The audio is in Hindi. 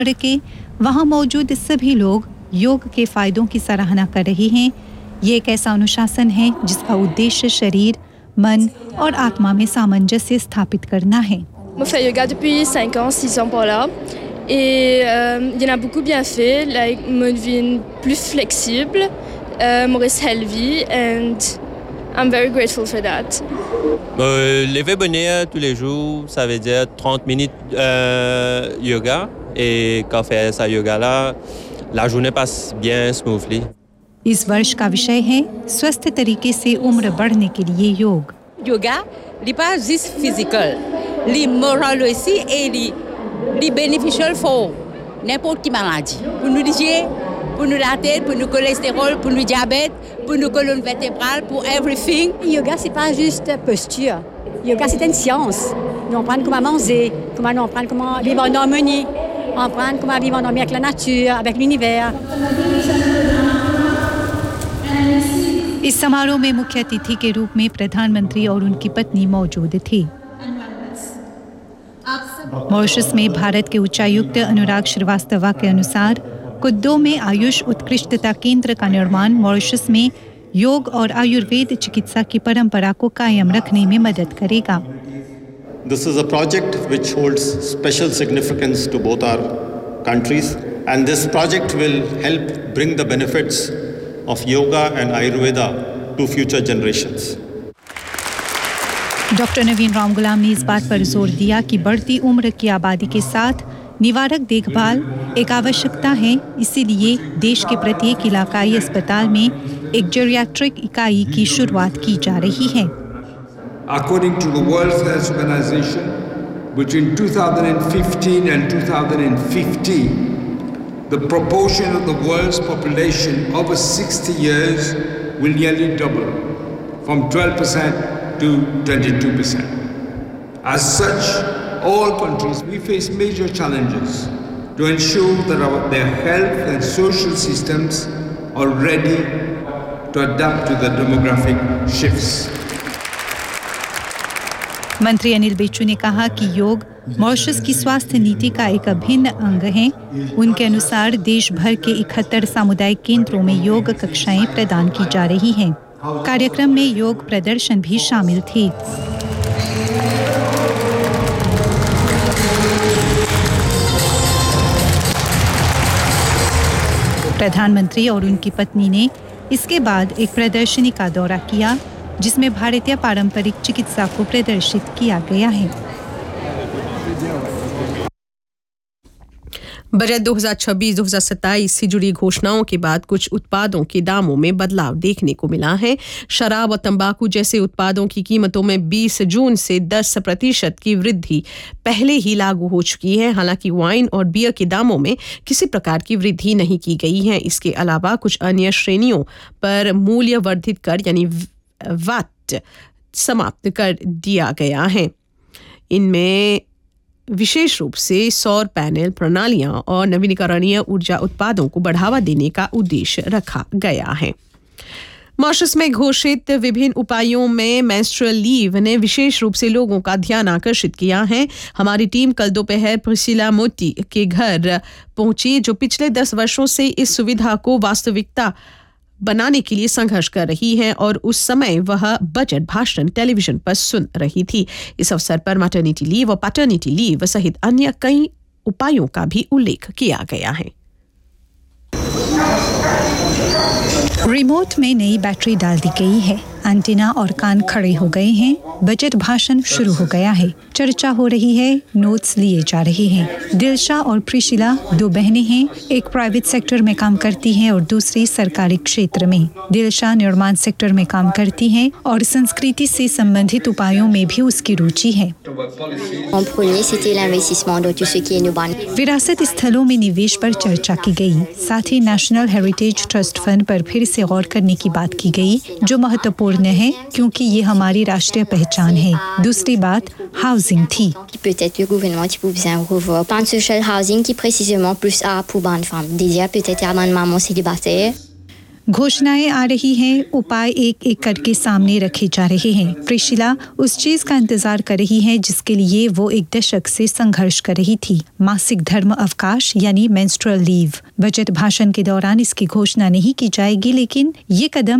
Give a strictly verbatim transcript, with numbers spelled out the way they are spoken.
के वहाँ मौजूद सभी लोग योग के फायदों की सराहना कर रहे हैं। ये एक ऐसा अनुशासन है जिसका उद्देश्य शरीर, मन और आत्मा में सामंजस्य स्थापित करना है। Moi, je fais yoga depuis cinq ans, six ans par là. Et euh, il y en a beaucoup bien fait, like, me devient plus flexible, uh, more healthy, and I'm very grateful for that. Euh, lever bonheur tous les jours, ça veut dire trente minutes euh, yoga. Et quand on fait ça yoga là, la journée passe bien smoothly. इस वर्ष का विषय है स्वस्थ तरीके से उम्र बढ़ने के लिए योग। Yoga, n'est pas juste physical, li moral aussi et li, li beneficial for n'importe quelle maladie. Pour nous digestion, pour nous la tête, pour nous cholestérol, pour nous diabète, pour nous colonne vertébrale, pour everything. Yoga, c'est pas juste posture. Yoga, c'est une science. Nous apprendre comment manger, comment nous apprendre comment vivre en harmonie, apprendre comment vivre en harmonie avec la nature, avec l'univers. इस समारोह में मुख्य अतिथि के रूप में प्रधानमंत्री और उनकी पत्नी मौजूद थे। मॉरिशस में भारत के उच्चायुक्त अनुराग श्रीवास्तव के अनुसार कुद्दो में आयुष उत्कृष्टता केंद्र का निर्माण मॉरिशस में योग और आयुर्वेद चिकित्सा की परंपरा को कायम रखने में मदद करेगा। This is a project which holds special significance to both our countries, and this project will help bring the benefits of yoga and Ayurveda to future generations. Doctor नवीन रामगुलाम ने इस बात पर जोर दिया कि बढ़ती उम्र की आबादी के साथ निवारक देखभाल एक आवश्यकता है, इसीलिए देश के प्रत्येक इलाकाई अस्पताल में एक जेरियाट्रिक इकाई की शुरुआत की जा रही है। According to the World Health Organization, between two thousand fifteen and two thousand fifty, the proportion of the world's population over sixty years will nearly double, from twelve percent to twenty-two percent. As such, all countries, we face major challenges to ensure that our, their health and social systems are ready to adapt to the demographic shifts. मंत्री अनिल बेचू ने कहा कि योग मॉरिशस की स्वास्थ्य नीति का एक अभिन्न अंग है। उनके अनुसार देश भर के इकहत्तर सामुदायिक केंद्रों में योग कक्षाएं प्रदान की जा रही हैं। कार्यक्रम में योग प्रदर्शन भी शामिल थे। प्रधानमंत्री और उनकी पत्नी ने इसके बाद एक प्रदर्शनी का दौरा किया, जिसमें भारतीय पारंपरिक चिकित्सा को प्रदर्शित किया गया है। बजट दो हज़ार छब्बीस दो हज़ार सत्ताईस से जुड़ी घोषणाओं के बाद कुछ उत्पादों के दामों में बदलाव देखने को मिला है। शराब और तंबाकू जैसे उत्पादों की कीमतों में बीस जून से दस प्रतिशत की वृद्धि पहले ही लागू हो चुकी है। हालांकि वाइन और बियर के दामों में किसी प्रकार की वृद्धि नहीं की गई है। इसके अलावा कुछ अन्य श्रेणियों पर मूल्य वर्धित कर यानी वैट समाप्त कर दिया गया है। इनमें विशेष रूप से सौर पैनल प्रणालियां और नवीनीकरणीय ऊर्जा उत्पादों को बढ़ावा देने का उद्देश्य रखा गया है। मॉरिशस में घोषित विभिन्न उपायों में मेंस्ट्रुअल लीव ने विशेष रूप से लोगों का ध्यान आकर्षित किया है। हमारी टीम कल दोपहर प्रिसिला मोती के घर पहुंची, जो पिछले दस वर्षों से इस सुविधा को वास्तविकता बनाने के लिए संघर्ष कर रही है और उस समय वह बजट भाषण टेलीविजन पर सुन रही थी। इस अवसर पर मैटरनिटी लीव और पैटर्निटी लीव सहित अन्य कई उपायों का भी उल्लेख किया गया है। रिमोट में नई बैटरी डाल दी गई है, एंटीना और कान खड़े हो गए हैं, बजट भाषण शुरू हो गया है, चर्चा हो रही है, नोट्स लिए जा रहे हैं। दिलशा और प्रिशिला दो बहनें हैं, एक प्राइवेट सेक्टर में काम करती हैं और दूसरी सरकारी क्षेत्र में। दिलशा निर्माण सेक्टर में काम करती हैं और संस्कृति से संबंधित उपायों में भी उसकी रुचि है। विरासत स्थलों में निवेश पर चर्चा की गई, साथ ही नेशनल हेरिटेज ट्रस्ट फंड पर फिर से गौर करने की बात की गई, जो महत्वपूर्ण है क्योंकि ये हमारी राष्ट्रीय पहचान है। दूसरी बात हाउसिंग थी। Peut-être le gouvernement qui peut bien revoir plan de social housing qui précisément plus à pour bonnes femmes. Déjà peut-être avant de maman célibataire. घोषणाएं आ रही हैं, उपाय एक एक करके सामने रखे जा रहे हैं। प्रिशिला उस चीज का इंतजार कर रही है जिसके लिए वो एक दशक से संघर्ष कर रही थी, मासिक धर्म अवकाश यानी मेंस्ट्रुअल लीव। बजट भाषण के दौरान इसकी घोषणा नहीं की जाएगी, लेकिन ये कदम